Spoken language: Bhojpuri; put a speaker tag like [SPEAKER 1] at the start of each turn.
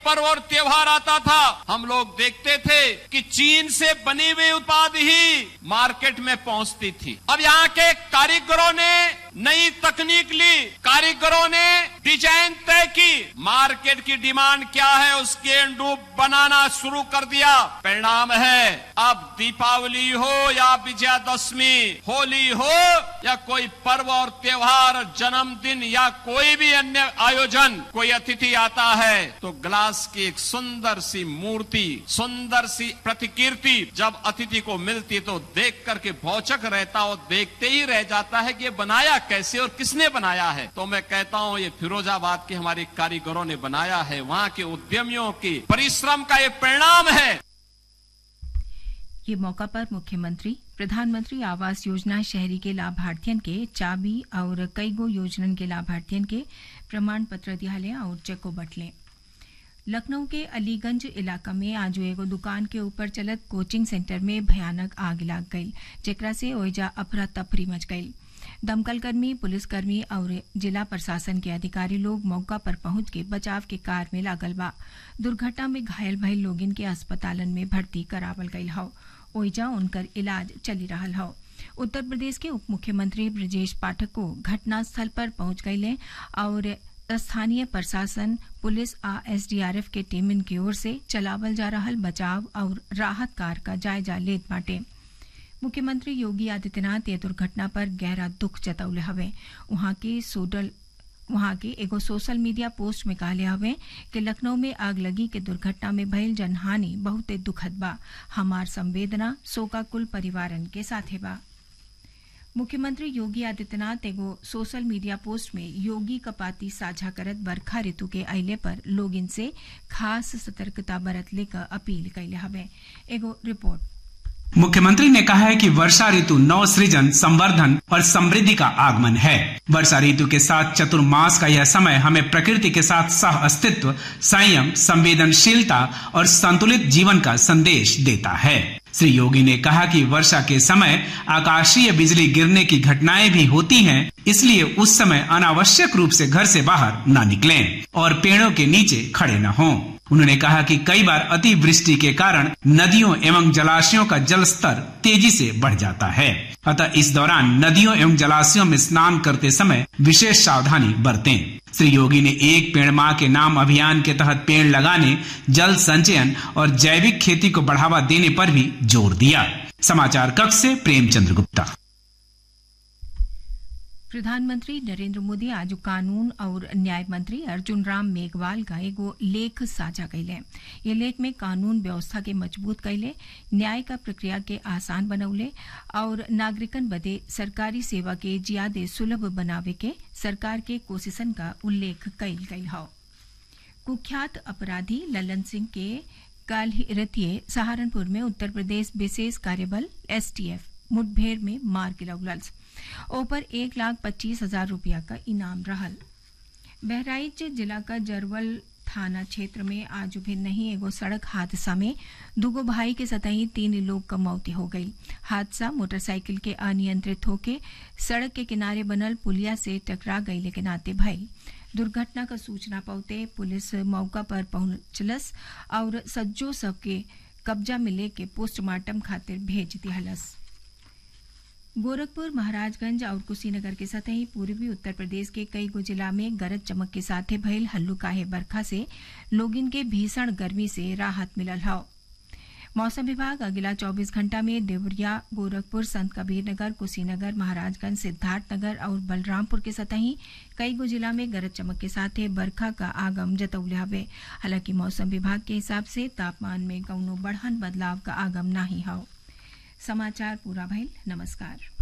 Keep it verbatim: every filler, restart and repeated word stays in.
[SPEAKER 1] पर्व और त्योहार आता था, हम लोग देखते थे कि चीन से बनी हुई उत्पाद ही मार्केट में पहुंचती थी। अब यहाँ के कारीगरों ने नई तकनीक ली, कारीगरों ने डिजाइन तय की, मार्केट की डिमांड क्या है उसके अनुरूप बनाना शुरू कर दिया। परिणाम है अब दीपावली हो या विजयादशमी, होली हो या कोई पर्व और त्योहार, जन्मदिन या कोई भी अन्य आयोजन, कोई अतिथि आता है तो ग्लास की एक सुंदर सी मूर्ति, सुंदर सी प्रतिकृति जब अतिथि को मिलती तो देख करके भौचक रहता और देखते ही रह जाता है कि ये बनाया कैसे और किसने बनाया है। तो मैं कहता हूं ये फिरोजाबाद के हमारे कारीगरों ने बनाया है, वहां के उद्यमियों की परिश्रम का ये परिणाम है।
[SPEAKER 2] ये मौका पर मुख्यमंत्री प्रधानमंत्री आवास योजना शहरी के लाभार्थियन के चाबी और कई गो योजनन के लाभार्थियन के प्रमाण पत्र दिहाले और चेको बटले। लखनऊ के अलीगंज इलाका में आज एगो दुकान के ऊपर चलत कोचिंग सेंटर में भयानक आग लाग गई, जेकरा से ओइजा अफरा तफरी मच गई। दमकलकर्मी, पुलिसकर्मी और जिला प्रशासन के अधिकारी लोग मौका पर पहुंच के बचाव के कार्य में लागल बा। दुर्घटना में घायल भइल लोगन के अस्पतालन में भर्ती करावल गईल हौ, ओइजा उनकर इलाज चली रहल हौ। उत्तर प्रदेश के उप मुख्यमंत्री ब्रजेश पाठक को घटनास्थल पर पहुंच गईले और स्थानीय प्रशासन, पुलिस आ एसडीआरएफ के टीमन की ओर से चलावल जा रहल बचाव और राहत कार्य का जायजा लेत बाटे। मुख्यमंत्री योगी आदित्यनाथ ये दुर्घटना पर गहरा दुख जतौले हवे। वहां के सोडल वहां के एगो सोशल मीडिया पोस्ट में कहले हवे कि लखनऊ में आग लगी के दुर्घटना में भइल जनहानि बहुते दुखद बा। हमार संवेदना शोकाकुल परिवारन के साथे बा। मुख्यमंत्री योगी आदित्यनाथ एगो सोशल मीडिया पोस्ट में योगी कपाती साझा करत बरखा ऋतु के अइले पर लोग इनसे खास सतर्कता बरतले का अपील कैले हवे। एगो रिपोर्ट।
[SPEAKER 3] मुख्यमंत्री ने कहा है कि वर्षा ऋतु नव सृजन, संवर्धन और समृद्धि का आगमन है। वर्षा ऋतु के साथ चतुर्मास का यह समय हमें प्रकृति के साथ सह अस्तित्व, संयम, संवेदनशीलता और संतुलित जीवन का संदेश देता है। श्री योगी ने कहा कि वर्षा के समय आकाशीय बिजली गिरने की घटनाएं भी होती हैं, इसलिए उस समय अनावश्यक रूप से घर से बाहर न निकलें और पेड़ों के नीचे खड़े न हों। उन्होंने कहा कि कई बार अतिवृष्टि के कारण नदियों एवं जलाशयों का जल स्तर तेजी से बढ़ जाता है, अतः इस दौरान नदियों एवं जलाशयों में स्नान करते समय विशेष सावधानी बरतें। श्री योगी ने एक पेड़ माँ के नाम अभियान के तहत पेड़ लगाने, जल संचयन और जैविक खेती को बढ़ावा देने पर भी जोर दिया। समाचार कक्ष से प्रेमचंद्र गुप्ता।
[SPEAKER 2] प्रधानमंत्री नरेंद्र मोदी आज कानून और न्याय मंत्री अर्जुन राम मेघवाल का एगो लेख साझा कैले। ये लेख में कानून व्यवस्था के मजबूत कैले, न्याय का प्रक्रिया के आसान बनौले और नागरिकन बदे सरकारी सेवा के ज्यादा सुलभ बनावे के सरकार के कोशिशन का उल्लेख कैल गई है। कुख्यात अपराधी ललन सिंह के कल रतिये सहारनपुर में उत्तर प्रदेश विशेष कार्यबल एसटीएफ मुठभेड़ में मार गिरौलस। ओपर एक लाख पच्चीस हजार रूपया का इनाम रहल। बहराइच जिला का जरवल थाना क्षेत्र में आज भी नहीं एगो सड़क हादसा में दुगो भाई के सतही तीन लोग का मौत हो गई। हादसा मोटरसाइकिल के अनियंत्रित होके सड़क के किनारे बनल पुलिया से टकरा गई के नाते भइल। दुर्घटना का सूचना पाते पुलिस मौका पर पहुंचलस और सज्जो सबके कब्जा में लेके पोस्टमार्टम खातिर भेज दिहलस। गोरखपुर, महाराजगंज और कुशीनगर के सतही पूर्वी उत्तर प्रदेश के कई गो जिला में गरज चमक के साथे भइल हल्लुकाहे बरखा से लोगिन के भीषण गर्मी से राहत मिलल है। मौसम विभाग अगला चौबीस घंटा में देवरिया, गोरखपुर, संत कबीरनगर, कुशीनगर, महाराजगंज, सिद्धार्थनगर और बलरामपुर के सतही कई गो जिला में गरज चमक के साथे बरखा का आगम जतौले हवे। हालांकि मौसम विभाग के हिसाब से तापमान में कौनो बढ़हन बदलाव का आगम नहीं है। समाचार पूरा भइल। नमस्कार।